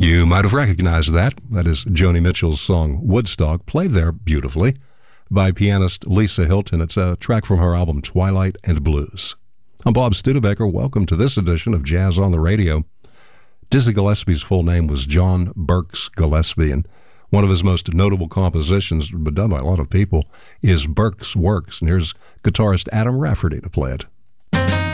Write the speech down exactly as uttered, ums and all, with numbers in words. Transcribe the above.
You might have recognized that. That is Joni Mitchell's song Woodstock, played there beautifully by pianist Lisa Hilton. It's a track from her album Twilight and Blues. I'm Bob Studebaker. Welcome to this edition of Jazz on the Radio. Dizzy Gillespie's full name was John Berks Gillespie, and one of his most notable compositions, but done by a lot of people, is Berks Works. And here's guitarist Adam Rafferty to play it.